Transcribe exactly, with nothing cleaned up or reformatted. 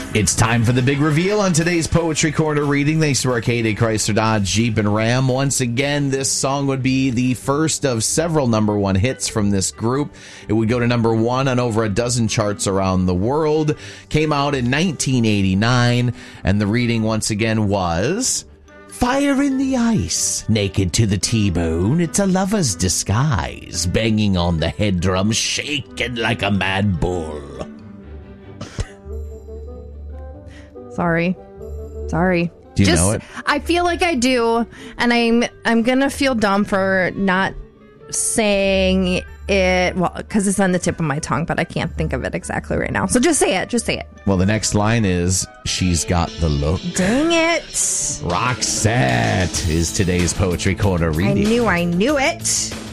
It's time for the big reveal on today's Poetry Corner reading. Thanks to Arcade Chrysler Dodge Jeep and Ram. Once again, this song would be the first of several number one hits from this group. It would go to number one on over a dozen charts around the world. Came out in nineteen eighty-nine, and the reading once again was Fire in the Ice, naked to the T-bone, it's a lover's disguise, banging on the head drum, shaking like a mad bull. Sorry. Sorry. Do you Just, know it? I feel like I do, and I'm I'm gonna feel dumb for not saying it. Well, because it's on the tip of my tongue, but I can't think of it exactly right now. So just say it. Just say it. Well, the next line is, she's got the look. Dang it. Roxette is today's Poetry Corner I reading. knew I knew it.